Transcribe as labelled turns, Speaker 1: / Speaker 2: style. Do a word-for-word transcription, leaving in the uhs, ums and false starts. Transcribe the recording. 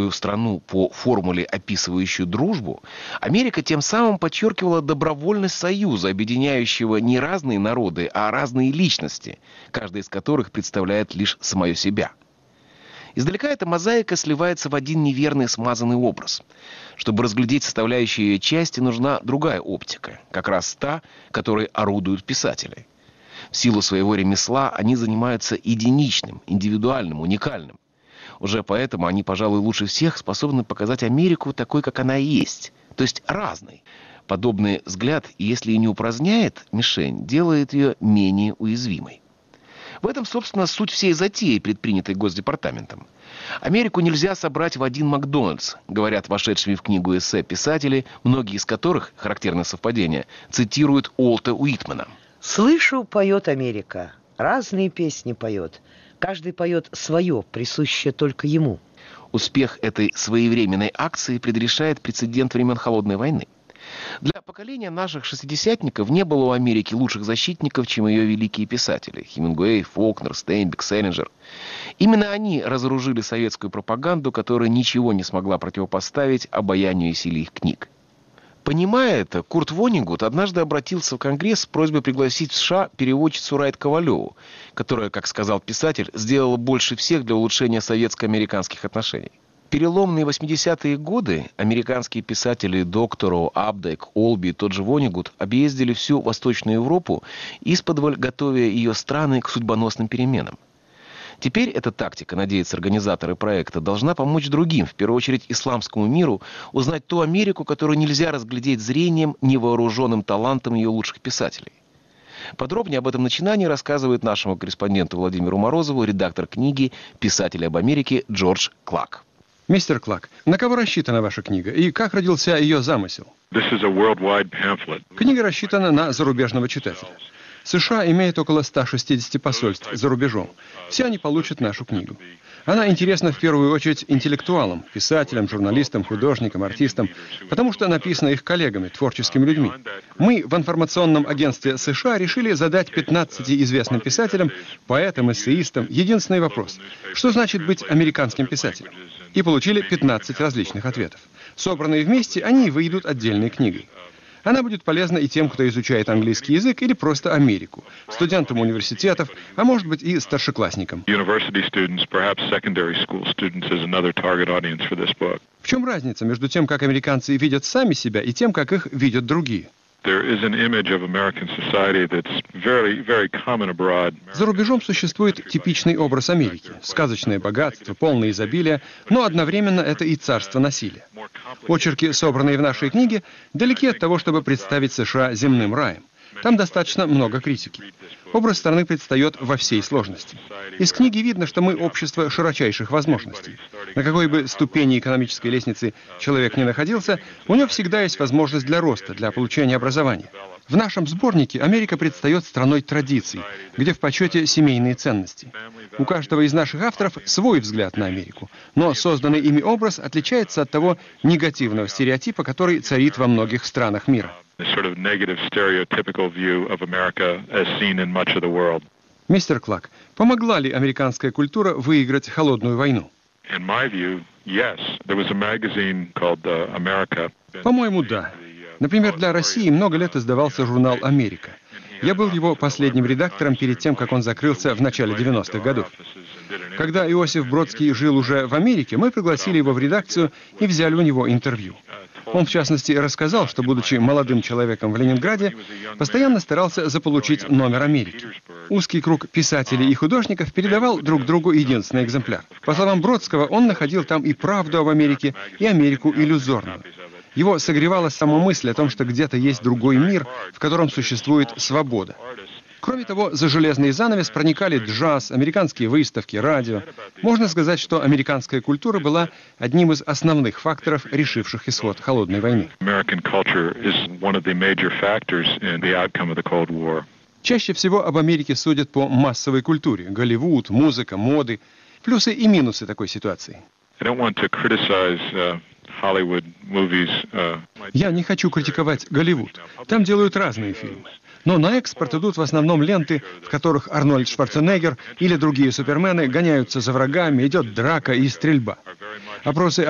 Speaker 1: свою страну по формуле, описывающей дружбу, Америка тем самым подчеркивала добровольность союза, объединяющего не разные народы, а разные личности, каждая из которых представляет лишь самое себя. Издалека эта мозаика сливается в один неверный смазанный образ. Чтобы разглядеть составляющие ее части, нужна другая оптика, как раз та, которой орудуют писатели. В силу своего ремесла они занимаются единичным, индивидуальным, уникальным. Уже поэтому они, пожалуй, лучше всех способны показать Америку такой, как она есть, то есть разной. Подобный взгляд, если и не упраздняет мишень, делает ее менее уязвимой. В этом, собственно, суть всей затеи, предпринятой Госдепартаментом. Америку нельзя собрать в один Макдональдс, говорят вошедшими в книгу эссе писатели, многие из которых, характерное совпадение, цитируют Уолта Уитмана.
Speaker 2: «Слышу, поет Америка, разные песни поет, каждый поет свое, присущее только ему».
Speaker 1: Успех этой своевременной акции предрешает прецедент времен Холодной войны. Для поколения наших шестидесятников не было у Америки лучших защитников, чем ее великие писатели – Хемингуэй, Фолкнер, Стейнбек, Селлинджер. Именно они разоружили советскую пропаганду, которая ничего не смогла противопоставить обаянию и силе их книг. Понимая это, Курт Воннегут однажды обратился в Конгресс с просьбой пригласить в США переводчицу Райт Ковалеву, которая, как сказал писатель, сделала больше всех для улучшения советско-американских отношений. В переломные восьмидесятые годы американские писатели Доктороу, Апдайк, Олби и тот же Воннегут объездили всю Восточную Европу, исподволь готовя ее страны к судьбоносным переменам. Теперь эта тактика, надеются организаторы проекта, должна помочь другим, в первую очередь исламскому миру, узнать ту Америку, которую нельзя разглядеть зрением, невооруженным талантом ее лучших писателей. Подробнее об этом начинании рассказывает нашему корреспонденту Владимиру Морозову редактор книги «Писатель об Америке» Джордж Клак.
Speaker 3: Мистер Клак, на кого рассчитана ваша книга и как родился ее замысел? Книга рассчитана на зарубежного читателя. США имеет около ста шестидесяти посольств за рубежом. Все они получат нашу книгу. Она интересна в первую очередь интеллектуалам, писателям, журналистам, художникам, артистам, потому что написана их коллегами, творческими людьми. Мы в информационном агентстве США решили задать пятнадцати известным писателям, поэтам, эссеистам единственный вопрос: что значит быть американским писателем? И получили пятнадцать различных ответов. Собранные вместе, они выйдут отдельной книгой. Она будет полезна и тем, кто изучает английский язык или просто Америку, студентам университетов, а может быть и старшеклассникам. В чем разница между тем, как американцы видят сами себя, и тем, как их видят другие? За рубежом существует типичный образ Америки. Сказочное богатство, полное изобилие, но одновременно это и царство насилия. Очерки, собранные в нашей книге, далеки от того, чтобы представить США земным раем. Там достаточно много критики. Образ страны предстает во всей сложности. Из книги видно, что мы общество широчайших возможностей. На какой бы ступени экономической лестницы человек ни находился, у него всегда есть возможность для роста, для получения образования. В нашем сборнике Америка предстает страной традиций, где в почете семейные ценности. У каждого из наших авторов свой взгляд на Америку, но созданный ими образ отличается от того негативного стереотипа, который царит во многих странах мира. Мистер Клак, помогла ли американская культура выиграть холодную войну? По-моему, да. Например, для России много лет издавался журнал «Америка». Я был его последним редактором перед тем, как он закрылся в начале девяностых годов. Когда Иосиф Бродский жил уже в Америке, мы пригласили его в редакцию и взяли у него интервью. Он, в частности, рассказал, что, будучи молодым человеком в Ленинграде, постоянно старался заполучить номер Америки. Узкий круг писателей и художников передавал друг другу единственный экземпляр. По словам Бродского, он находил там и правду об Америке, и Америку иллюзорную. Его согревала сама мысль о том, что где-то есть другой мир, в котором существует свобода. Кроме того, за железный занавес проникали джаз, американские выставки, радио. Можно сказать, что американская культура была одним из основных факторов, решивших исход холодной войны. Чаще всего об Америке судят по массовой культуре: Голливуд, музыка, моды. Плюсы и минусы такой ситуации. Я не хочу критиковать Голливуд. Там делают разные фильмы. Но на экспорт идут в основном ленты, в которых Арнольд Шварценеггер или другие супермены гоняются за врагами, идет драка и стрельба. Опросы